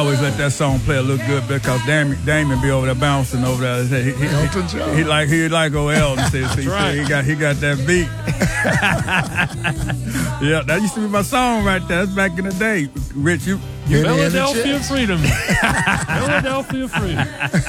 always let that song play a little good because Damon be over there bouncing over there. He like old Elton. So right. he got that beat. Yeah, that used to be my song right there. That's back in the day. Rich, you Philadelphia Freedom. Philadelphia Freedom.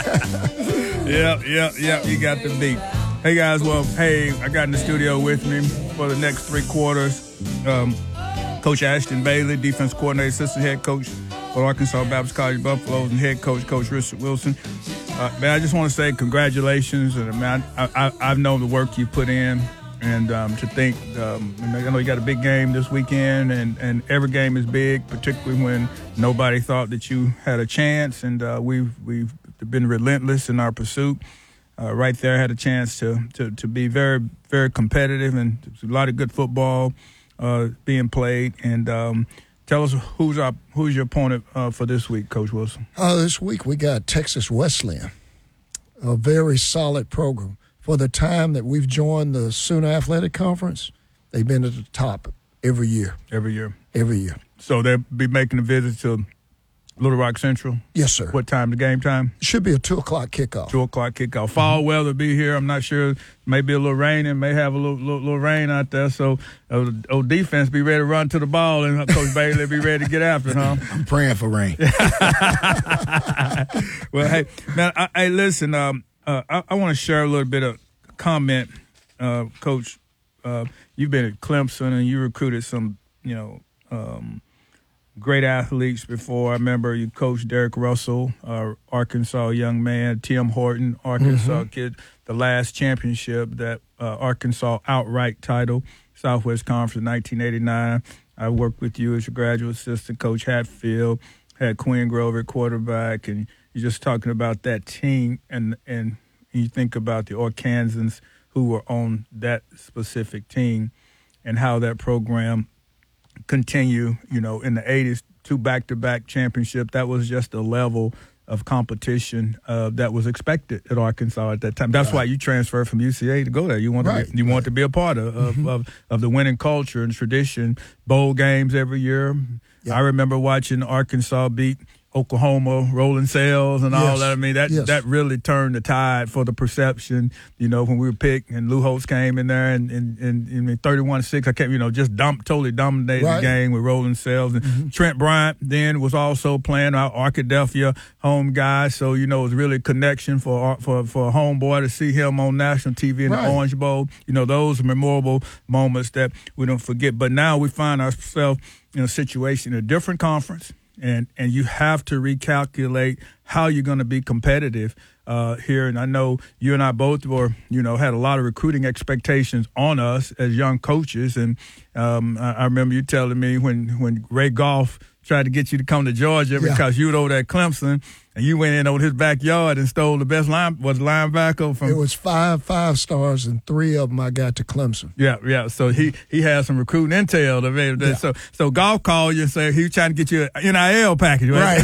Yeah. You got the beat. Hey guys, I got in the studio with me for the next 3 quarters. Coach Ashton Bailey, defense coordinator, assistant head coach for Arkansas Baptist College Buffaloes, and head coach, Coach Richard Wilson. Man, I just want to say congratulations. And man, I've known the work you put in, and to think, I know you got a big game this weekend, and every game is big, particularly when nobody thought that you had a chance, and we've been relentless in our pursuit. Right there, had a chance to be very, very competitive, and a lot of good football being played. And tell us who's your opponent for this week, Coach Wilson. This week we got Texas Wesleyan, a very solid program. For the time that we've joined the Sooner Athletic Conference, they've been at the top every year. Every year. So they'll be making a visit to Little Rock Central? Yes, sir. What time, the game time? It should be a 2 o'clock kickoff. 2 o'clock kickoff. Fall weather be here. I'm not sure. Maybe a little rain, and may have a little rain out there. So old defense be ready to run to the ball, and Coach Bailey be ready to get after it, huh? I'm praying for rain. Well, hey, man, listen, I want to share a little bit of comment. Coach, you've been at Clemson, and you recruited some, great athletes before. I remember you coached Derek Russell, Arkansas young man, Tim Horton, Arkansas kid, the last championship, that Arkansas outright title, Southwest Conference 1989. I worked with you as your graduate assistant, Coach Hatfield, had Quinn Grover at quarterback, and you're just talking about that team, and you think about the Arkansans who were on that specific team and how that program continue, in the 80s, 2 back-to-back championships. That was just a level of competition that was expected at Arkansas at that time. That's why you transferred from UCA to go there. You want to be a part of the winning culture and tradition. Bowl games every year. Yep. I remember watching Arkansas beat Oklahoma, Rolling Sales and all that. I mean, that really turned the tide for the perception, when we were picked, and Lou Holtz came in there and 31-6, I can't, just totally dominated the game with Rolling Sales. And Trent Bryant then was also playing our Arkadelphia home guy. So, it was really a connection for a homeboy to see him on national TV in the Orange Bowl. Those are memorable moments that we don't forget. But now we find ourselves in a situation in a different conference. And you have to recalculate how you're going to be competitive here. And I know you and I both were, had a lot of recruiting expectations on us as young coaches. And I remember you telling me when Ray Goff tried to get you to come to Georgia because you were over there at Clemson, and you went in on his backyard and stole the best linebacker from. It was 5 stars, and 3 of them I got to Clemson. Yeah. So he had some recruiting intel. So Goff called you and said he was trying to get you an NIL package. Right.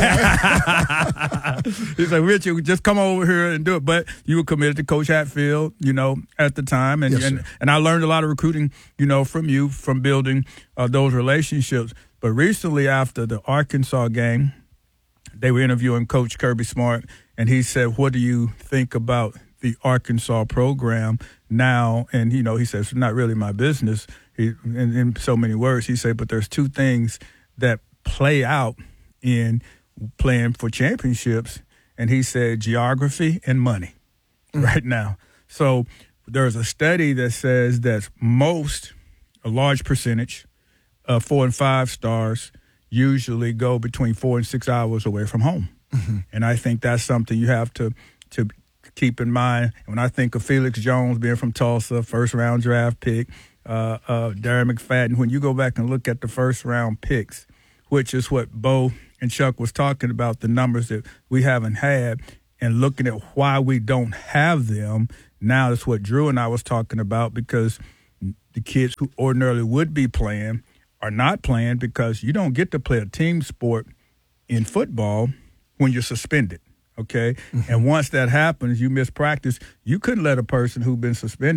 He said, Richard, just come over here and do it. But you were committed to Coach Hatfield, at the time, and I learned a lot of recruiting, from you, from building those relationships. But recently, after the Arkansas game, they were interviewing Coach Kirby Smart, and he said, what do you think about the Arkansas program now? And, he says, it's not really my business. In so many words, he said, but there's 2 things that play out in playing for championships. And he said, geography and money right now. So there's a study that says that a large percentage of 4 and 5 stars usually go between 4 and 6 hours away from home. And I think that's something you have to keep in mind. When I think of Felix Jones being from Tulsa, first-round draft pick, Darren McFadden, when you go back and look at the first-round picks, which is what Bo and Chuck was talking about, the numbers that we haven't had, and looking at why we don't have them, now that's what Drew and I was talking about, because the kids who ordinarily would be playing are not playing because you don't get to play a team sport in football when you're suspended, okay? And once that happens, you miss practice. You couldn't let a person who's been suspended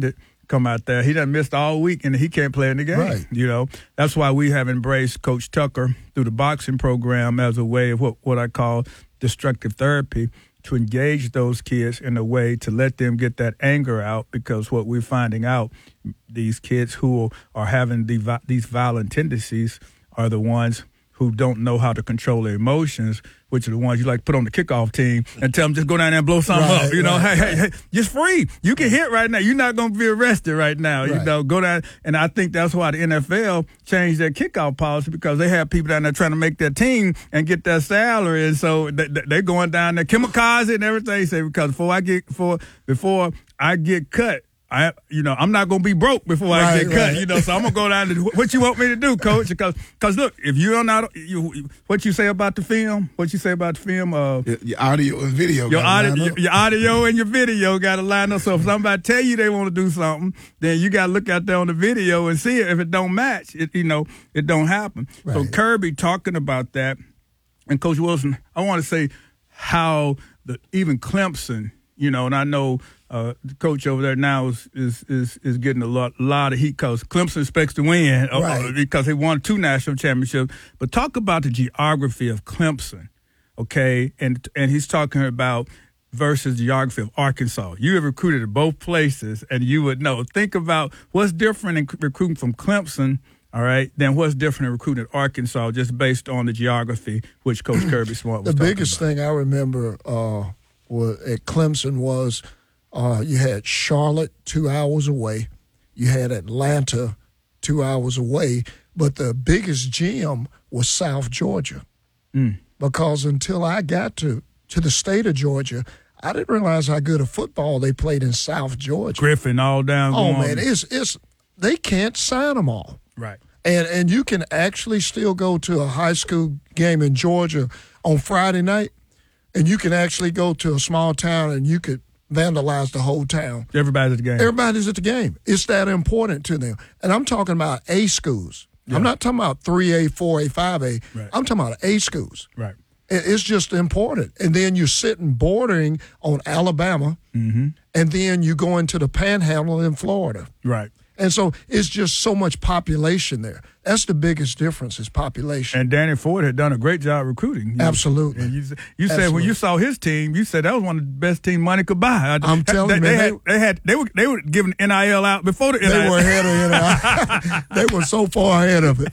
come out there. He done missed all week, and he can't play in the game. Right. You know, that's why we have embraced Coach Tucker through the boxing program as a way of what I call destructive therapy, to engage those kids in a way to let them get that anger out, because what we're finding out, these kids who are having these violent tendencies are the ones who don't know how to control their emotions, which are the ones you like put on the kickoff team and tell them just go down there and blow something up. You know, hey, just free. You can hit right now. You're not going to be arrested right now. You know, go down. And I think that's why the NFL changed their kickoff policy, because they have people down there trying to make their team and get their salary. And so they're going down there, kamikaze and everything. Say, because before I get cut, I'm not going to be broke before I get cut, you know, so I'm going to go down to what you want me to do, Coach, because look, if you don't know what you say about the film, your audio and video, your audio and your video got to line up. So if somebody tell you they want to do something, then you got to look out there on the video and see it. If it don't match, it don't happen. Right. So Kirby talking about that, and Coach Wilson, I want to say how even Clemson, you know, and I know the coach over there now is getting a lot of heat because Clemson expects to win because they won 2 national championships. But talk about the geography of Clemson, okay? And he's talking about versus the geography of Arkansas. You have recruited at both places, and you would know. Think about what's different in recruiting from Clemson, all right, than what's different in recruiting at Arkansas, just based on the geography, which Coach Kirby Smart was talking about. The biggest thing I remember at Clemson was you had Charlotte 2 hours away. You had Atlanta 2 hours away. But the biggest gym was South Georgia. Because until I got to the state of Georgia, I didn't realize how good a football they played in South Georgia. Griffin all down. Oh, man, it's they can't sign them all. Right. And you can actually still go to a high school game in Georgia on Friday night, and you can actually go to a small town and you could vandalize the whole town. Everybody's at the game. Everybody's at the game. It's that important to them. And I'm talking about A schools. Yeah. I'm not talking about 3A, 4A, 5A. Right. I'm talking about A schools. Right. It's just important. And then you're sitting bordering on Alabama, and then you go into the Panhandle in Florida. Right. And so it's just so much population there. That's the biggest difference is population. And Danny Ford had done a great job recruiting. Absolutely. And you said when you saw his team, you said that was one of the best teams money could buy. I'm telling you, they were giving NIL out before the NIL. They were ahead of NIL. They were so far ahead of it.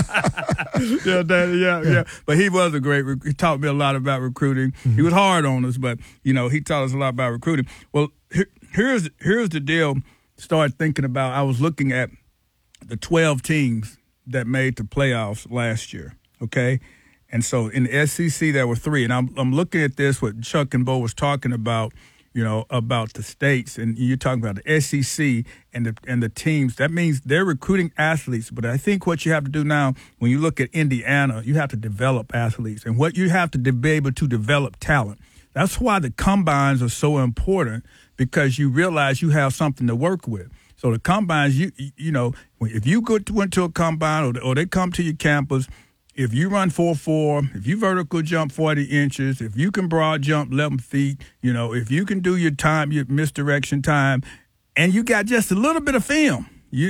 Yeah. But he was a great. He taught me a lot about recruiting. He was hard on us, but he taught us a lot about recruiting. Well, here's the deal. Started thinking about. I was looking at the 12 teams that made the playoffs last year. Okay, and so in the SEC there were 3, and I'm looking at this. What Chuck and Bo was talking about, about the states, and you're talking about the SEC and the teams. That means they're recruiting athletes. But I think what you have to do now, when you look at Indiana, you have to develop athletes, and what you have to be able to develop talent. That's why the combines are so important, because you realize you have something to work with. So the combines, if you went to a combine or they come to your campus, if you run 4.4, if you vertical jump 40 inches, if you can broad jump 11 feet, if you can do your misdirection time, and you got just a little bit of film,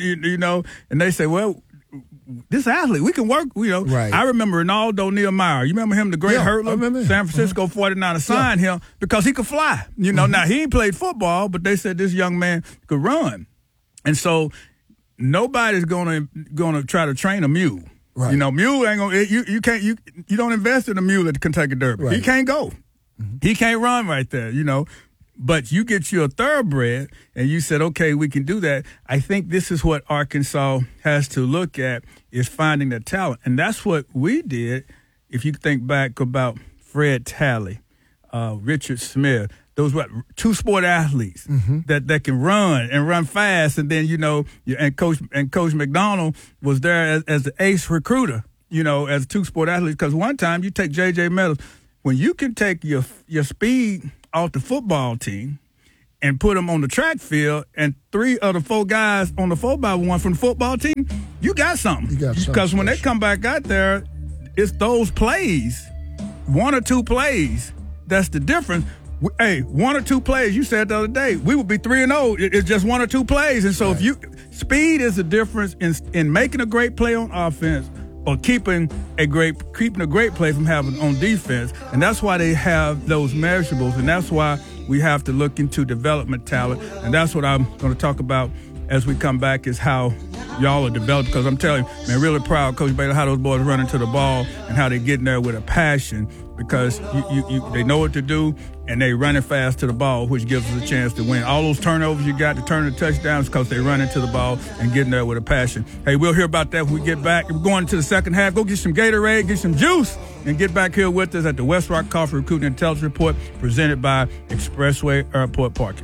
and they say, well, this athlete, we can work, Right. I remember Ronaldo Nehemiah. You remember him, the great hurdler? I remember him. San Francisco 49ers signed him because he could fly. Now he ain't played football, but they said this young man could run. And so nobody's gonna try to train a mule. Right. Mule ain't gonna. You can't. You don't invest in a mule at the Kentucky Derby. Right. He can't go. He can't run right there. But you get you a thoroughbred, and you said, okay, we can do that. I think this is what Arkansas has to look at, is finding the talent. And that's what we did. If you think back about Fred Talley, Richard Smith, those were 2-sport athletes that can run fast. And then, and Coach McDonald was there as the ace recruiter, as a 2-sport athlete. Because one time you take J.J. Meadows, when you can take your speed off the football team and put them on the track field, and 3 of the 4 guys on the 4x1 from the football team, you got something. Because when they come back out there, it's those plays, 1 or 2 plays, that's the difference. Hey, 1 or 2 plays, you said the other day, we would be 3-0. It's just 1 or 2 plays. And so speed is the difference in making a great play on offense or keeping a great play from having on defense. And that's why they have those measurables. And that's why we have to look into development talent. And that's what I'm going to talk about as we come back, is how y'all are developed. Because I'm telling you, man, really proud, Coach Baylor, how those boys running to the ball and how they get in there with a passion, because they know what to do and they running fast to the ball, which gives us a chance to win. All those turnovers you got to turn into touchdowns because they run into the ball and get in there with a passion. Hey, we'll hear about that when we get back. We're going to the second half. Go get some Gatorade, get some juice, and get back here with us at the West Rock Coffee Recruiting Intelligence Report presented by Expressway Airport Parking.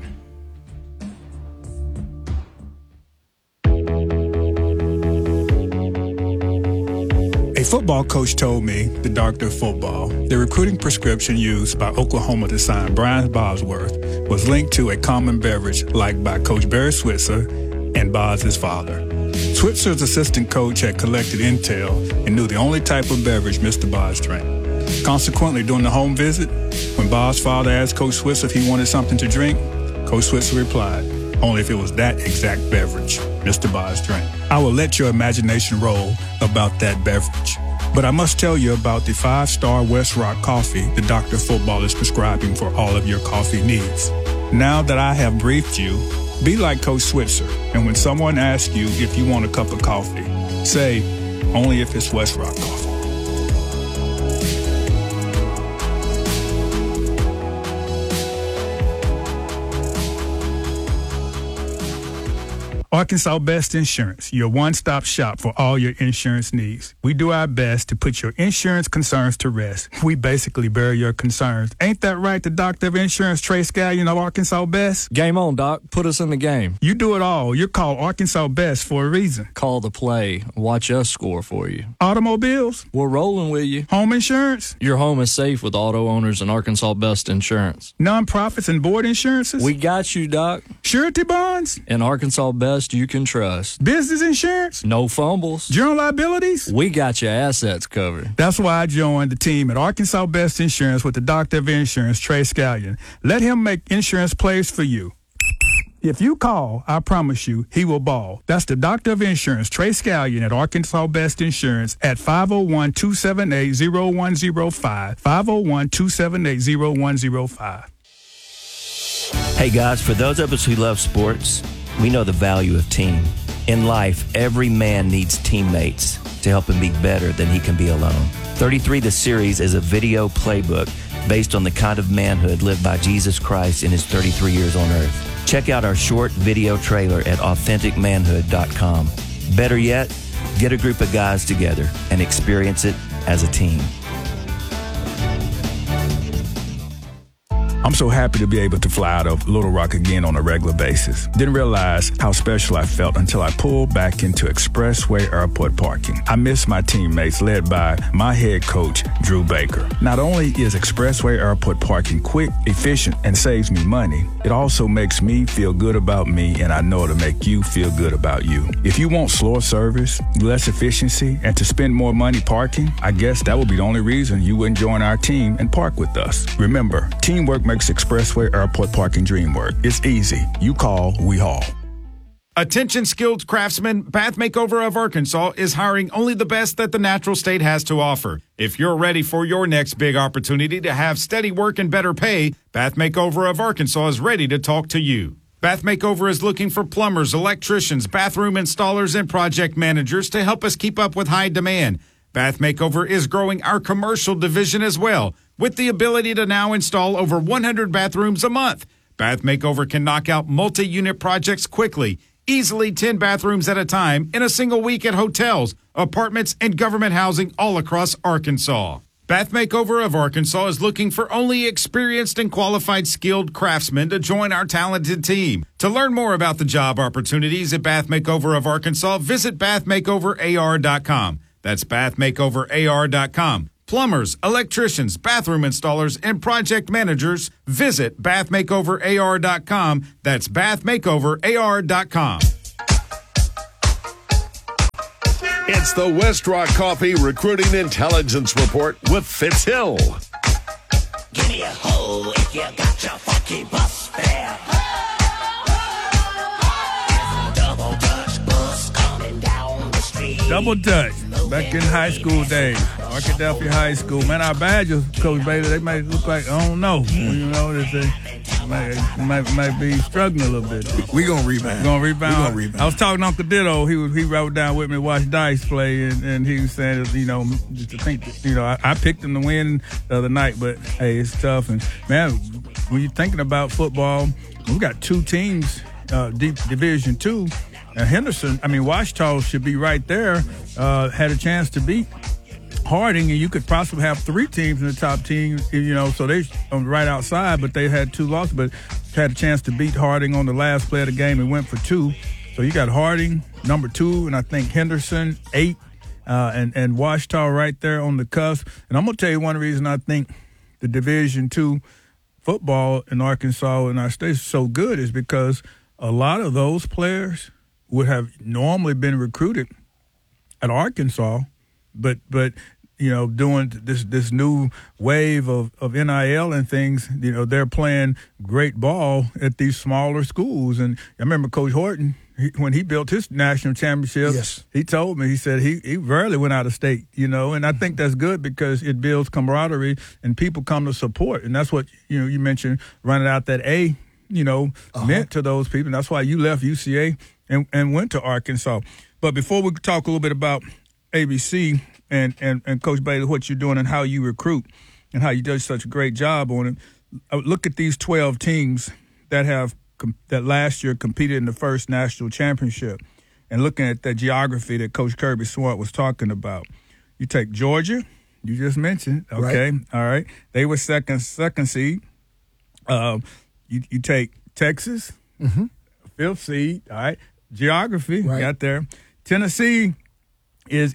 A football coach told me, the doctor of football, the recruiting prescription used by Oklahoma to sign Brian Bosworth was linked to a common beverage liked by Coach Barry Switzer and Bos's father. Switzer's assistant coach had collected intel and knew the only type of beverage Mr. Bos drank. Consequently, during the home visit, when Bos's father asked Coach Switzer if he wanted something to drink, Coach Switzer replied, only if it was that exact beverage Mr. Bos drank. I will let your imagination roll about that beverage. But I must tell you about the 5-star West Rock coffee the Dr. Football is prescribing for all of your coffee needs. Now that I have briefed you, be like Coach Switzer, and when someone asks you if you want a cup of coffee, say, only if it's West Rock coffee. Arkansas Best Insurance, your one-stop shop for all your insurance needs. We do our best to put your insurance concerns to rest. We basically bury your concerns. Ain't that right, the doctor of insurance, Trey Scallion of Arkansas Best? Game on, Doc. Put us in the game. You do it all. You're called Arkansas Best for a reason. Call the play. Watch us score for you. Automobiles? We're rolling with you. Home insurance? Your home is safe with auto owners and Arkansas Best Insurance. Nonprofits and board insurances? We got you, Doc. Surety bonds? In Arkansas Best, you can trust. Business insurance? No fumbles. General liabilities? We got your assets covered. That's why I joined the team at Arkansas Best Insurance with the doctor of insurance, Trey Scallion. Let him make insurance plays for you. If you call, I promise you, he will ball. That's the doctor of insurance, Trey Scallion at Arkansas Best Insurance at 501-278-0105, 501-278-0105. Hey guys, for those of us who love sports, we know the value of team. In life, every man needs teammates to help him be better than he can be alone. 33 The Series is a video playbook based on the kind of manhood lived by Jesus Christ in his 33 years on earth. Check out our short video trailer at authenticmanhood.com. Better yet, get a group of guys together and experience it as a team. I'm so happy to be able to fly out of Little Rock again on a regular basis. Didn't realize how special I felt until I pulled back into Expressway Airport Parking. I miss my teammates led by my head coach, Drew Baker. Not only is Expressway Airport Parking quick, efficient, and saves me money, it also makes me feel good about me, and I know it'll make you feel good about you. If you want slower service, less efficiency, and to spend more money parking, I guess that would be the only reason you wouldn't join our team and park with us. Remember, teamwork makes Expressway Airport Parking dream work. It's easy. You call, we haul. Attention skilled craftsmen, Bath Makeover of Arkansas is hiring only the best that the natural state has to offer. If you're ready for your next big opportunity to have steady work and better pay, Bath Makeover of Arkansas is ready to talk to you. Bath Makeover is looking for plumbers, electricians, bathroom installers, and project managers to help us keep up with high demand. Bath Makeover is growing our commercial division as well, with the ability to now install over 100 bathrooms a month. Bath Makeover can knock out multi-unit projects quickly, easily 10 bathrooms at a time in a single week at hotels, apartments, and government housing all across Arkansas. Bath Makeover of Arkansas is looking for only experienced and qualified skilled craftsmen to join our talented team. To learn more about the job opportunities at Bath Makeover of Arkansas, visit bathmakeoverar.com. That's bathmakeoverar.com. Plumbers, electricians, bathroom installers, and project managers, visit bathmakeoverar.com. That's bathmakeoverar.com. It's the West Rock Coffee Recruiting Intelligence Report with Fitz Hill. Give me a hoe if you got your funky bus fare. Double Dutch bus coming down the street. Double Dutch. Back in high school days. Arkadelphia High School. Man, our badges, Coach Bailey, they might look like, I don't know. You know, they might be struggling a little bit. We're going to rebound. We gonna rebound. I was talking to Uncle Ditto. He wrote down with me, watched Dice play, and he was saying, you know, to think, you know, I picked him to win the other night, but, hey, it's tough. And, man, when you're thinking about football, we got two teams, deep Division II. Henderson, Ouachita should be right there, had a chance to beat Harding, and you could possibly have three teams in the top team, you know, so they right outside, but they had two losses, but had a chance to beat Harding on the last play of the game and went for two. So you got Harding, number 2, and I think Henderson, 8, and Ouachita right there on the cusp. And I'm going to tell you one reason I think the Division II football in Arkansas and our state is so good is because a lot of those players would have normally been recruited at Arkansas, but you know, doing this new wave of NIL and things, you know, they're playing great ball at these smaller schools. And I remember Coach Horton, when he built his national championship, yes, he told me, he said he rarely went out of state, you know, and I think that's good because it builds camaraderie and people come to support. And that's what, you know, you mentioned running out that A, you know, meant to those people. And that's why you left UCA and went to Arkansas. But before we talk a little bit about ABC and Coach Bailey, what you're doing and how you recruit and how you do such a great job on it, I would look at these 12 teams that that last year competed in the first national championship and looking at that geography that Coach Kirby Smart was talking about. You take Georgia, you just mentioned, okay, right. All right. They were second seed. You take Texas, 5th seed, all right. Geography, right. Got there. Tennessee is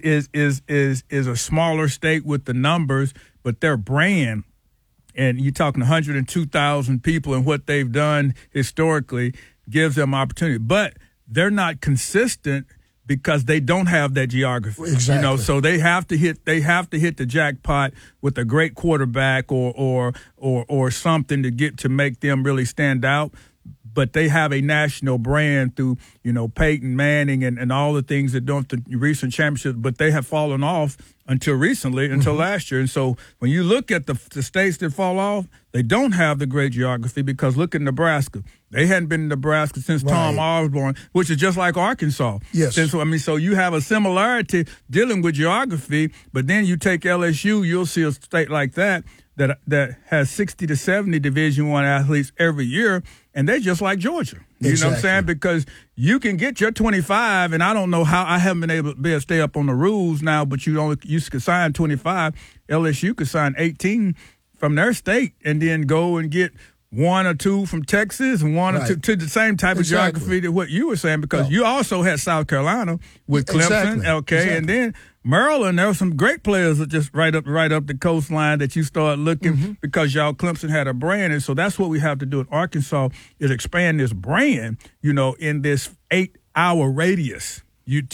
a smaller state with the numbers, but their brand, and you're talking 102,000 people and what they've done historically gives them opportunity. But they're not consistent because they don't have that geography. Exactly. You know, so they have to hit the jackpot with a great quarterback or something to make them really stand out. But they have a national brand through, you know, Peyton Manning and all the things that don't the recent championships, but they have fallen off until recently, until last year. And so when you look at the states that fall off, they don't have the great geography because look at Nebraska. They hadn't been in Nebraska since Tom Osborne, which is just like Arkansas. Yes. So you have a similarity dealing with geography, but then you take LSU, you'll see a state like that has 60 to 70 Division I athletes every year, and they're just like Georgia. You know what I'm saying? Because you can get your 25, and I don't know how I haven't been able to stay up on the rules now, but you could sign 25. LSU could sign 18 from their state and then go and get 1 or 2 from Texas and 1 or 2 to the same type of geography that what you were saying, because you also had South Carolina with Clemson, and then Maryland. There were some great players that just right up the coastline that you start looking because y'all Clemson had a brand, and so that's what we have to do in Arkansas is expand this brand, you know, in this 8-hour radius.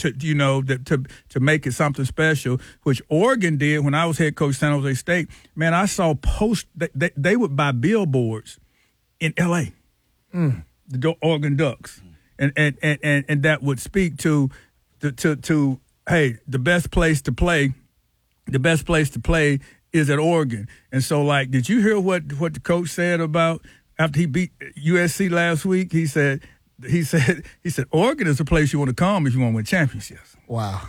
To make it something special, which Oregon did when I was head coach San Jose State. Man, I saw they would buy billboards in L.A. The Oregon Ducks, and that would speak to hey, the best place to play is at Oregon. And so, like, did you hear what the coach said about after he beat USC last week? He said Oregon is the place you want to come if you want to win championships. Wow.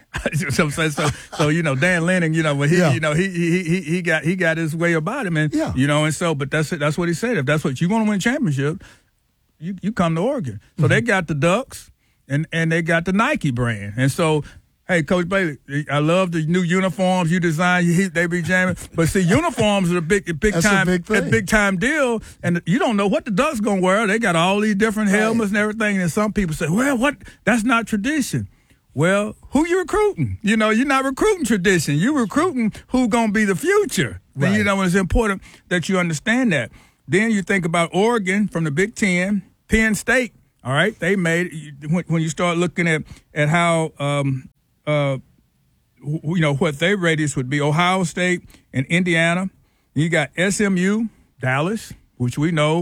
So you know, Dan Lanning, you know, when he got his way about him, and you know, and so, but that's what he said. If that's what you want to win championship, you come to Oregon. So they got the Ducks and they got the Nike brand, and so. Hey, Coach Bailey, I love the new uniforms you design. They be jamming, but see, uniforms are a big time deal, and you don't know what the Ducks gonna wear. They got all these different helmets and everything, and some people say, "Well, what? That's not tradition." Well, who you recruiting? You know, you're not recruiting tradition. You're recruiting who's gonna be the future. Right. You know, it's important that you understand that. Then you think about Oregon from the Big Ten, Penn State. All right, they made when you start looking at how. You know, what their radius would be, Ohio State and Indiana, You got SMU, Dallas, which we know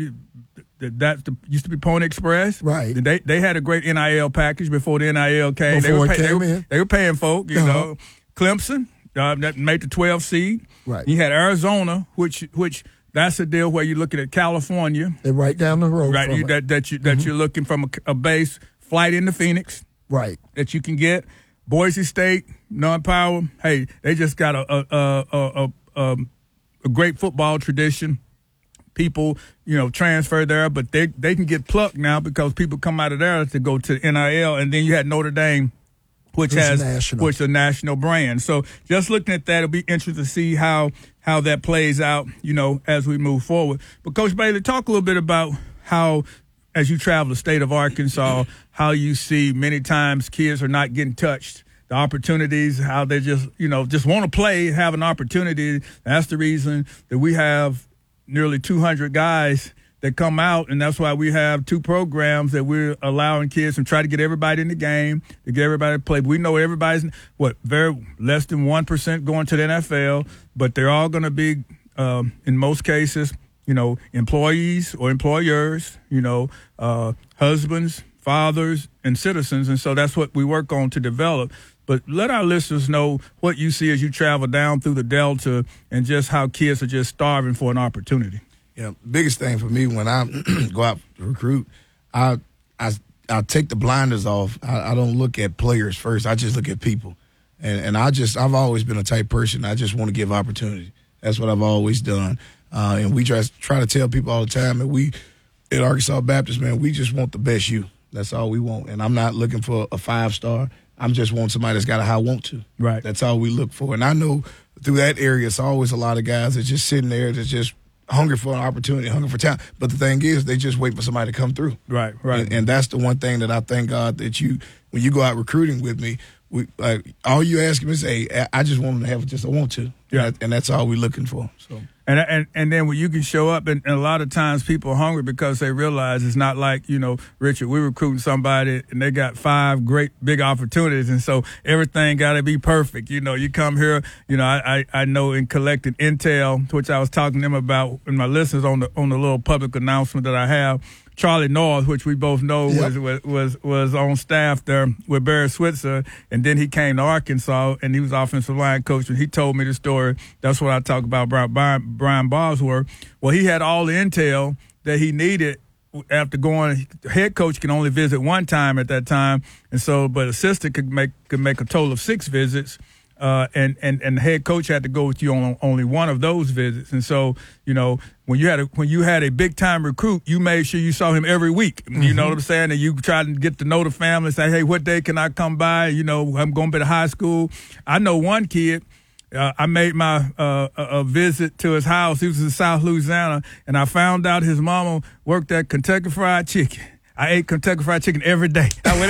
that used to be Pony Express. Right. They had a great NIL package before the NIL came. They were paying folk, you know. Clemson, that made the 12th seed. Right. You had Arizona, which that's a deal where you're looking at California. They're right down the road. Right. You're looking from a base flight into Phoenix. Right. That you can get. Boise State, non-power. Hey, they just got a great football tradition. People, you know, transfer there, but they can get plucked now because people come out of there to go to NIL, and then you had Notre Dame, which is a national brand. So just looking at that, it'll be interesting to see how that plays out, you know, as we move forward. But Coach Bailey, talk a little bit about how, as you travel the state of Arkansas, how you see many times kids are not getting touched. The opportunities, how they just want to play, have an opportunity. That's the reason that we have nearly 200 guys that come out, and that's why we have 2 programs that we're allowing kids and try to get everybody in the game, to get everybody to play. We know everybody's, very less than 1% going to the NFL, but they're all going to be, in most cases, you know, employees or employers, you know, husbands, fathers, and citizens. And so that's what we work on to develop. But let our listeners know what you see as you travel down through the Delta and just how kids are just starving for an opportunity. Yeah, biggest thing for me when I go out to recruit, I take the blinders off. I don't look at players first. I just look at people. And I've always been a type person. I just want to give opportunity. That's what I've always done. And we try to tell people all the time that we at Arkansas Baptist, man, we just want the best you. That's all we want. And I'm not looking for a 5-star. I'm just want somebody that's got a high want to. Right. That's all we look for. And I know through that area, it's always a lot of guys that's just sitting there that's just hungry for an opportunity, hungry for talent. But the thing is, they just wait for somebody to come through. Right. And that's the one thing that I thank God that when you go out recruiting with me, all you ask me is, hey, I just want them to have just a want to. Yeah. And that's all we're looking for. So. And then when you can show up, and a lot of times people are hungry because they realize it's not like, you know, Richard, we're recruiting somebody and they got 5 great big opportunities, and so everything got to be perfect. You know, you come here, you know, I know in collecting intel, which I was talking to them about in my listeners on the little public announcement that I have. Charlie North, which we both know was on staff there with Barry Switzer, and then he came to Arkansas and he was offensive line coach, and he told me the story. That's what I talk about Brian Bosworth. Well, he had all the intel that he needed after going. Head coach can only visit one time at that time, and so but assistant could make a total of 6 visits. And the head coach had to go with you on only one of those visits. And so, you know, when you had a big time recruit, you made sure you saw him every week. Mm-hmm. You know what I'm saying? And you tried to get to know the family, say, hey, what day can I come by? You know, I'm going to be to high school. I know one kid. I made my a visit to his house. He was in South Louisiana, and I found out his mama worked at Kentucky Fried Chicken. I ate Kentucky Fried Chicken every day.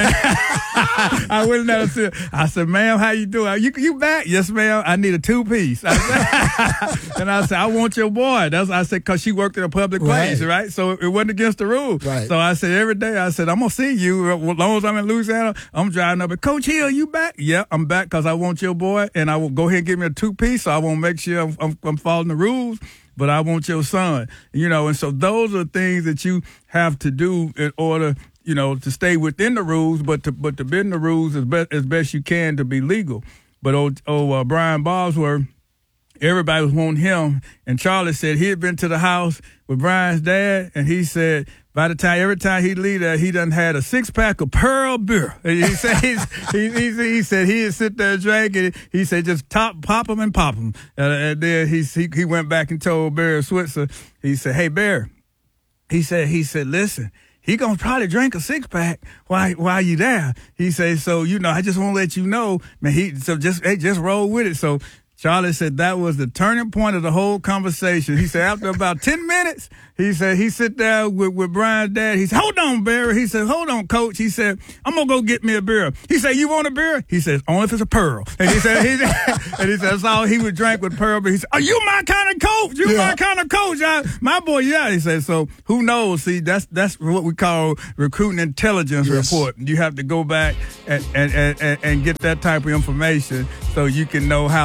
I went in there and said, I said, ma'am, how you doing? You back? Yes, ma'am. I need a 2-piece. And I said, I want your boy. I said, because she worked in a public place, right? So it wasn't against the rules. Right. So I said, every day, I said, I'm going to see you. As long as I'm in Louisiana, I'm driving up. Coach Hill, you back? Yeah, I'm back because I want your boy. And I will go ahead and give me a 2-piece, so I won't make sure I'm following the rules. But I want your son, you know, and so those are things that you have to do in order, you know, to stay within the rules, but to bend the rules as best you can to be legal. But Brian Bosworth, everybody was wanting him, and Charlie said he had been to the house with Brian's dad, and he said every time he'd leave there, he done had a 6-pack of Pearl beer. And he said he said he'd sit there and drink it. He said just pop them and pop them. And then he went back and told Barry Switzer. He said, hey Barry, he said listen, he gonna probably drink a 6-pack while you there. He said, so you know, I just want to let you know, man. Just roll with it. So Charlie said that was the turning point of the whole conversation. He said after about 10 minutes, he said he sit there with Brian's dad. He said, hold on, Barry. He said, hold on, coach. He said, I'm going to go get me a beer. He said, you want a beer? He says, only if it's a Pearl. And he said, that's all he would drink with Pearl. But he said, are you my kind of coach? My kind of coach. My boy, yeah. He said, so who knows? See, that's what we call recruiting intelligence report. You have to go back and get that type of information so you can know how that's going to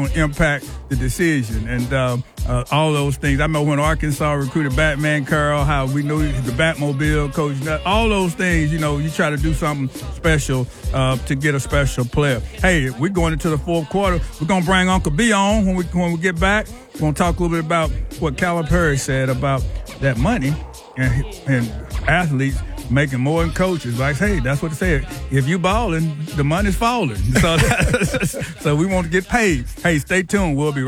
going to impact the decision. And all those things. I remember when Arkansas recruited Batman Carroll, how we knew the Batmobile, Coach Nutt, all those things, you try to do something special to get a special player. Hey, we're going into the fourth quarter. We're going to bring Uncle B on when we get back. We're going to talk a little bit about what Calipari said about that money and athletes making more than coaches. Like, hey, that's what it said. If you balling, the money's falling. So we want to get paid. Hey, stay tuned. We'll be right back.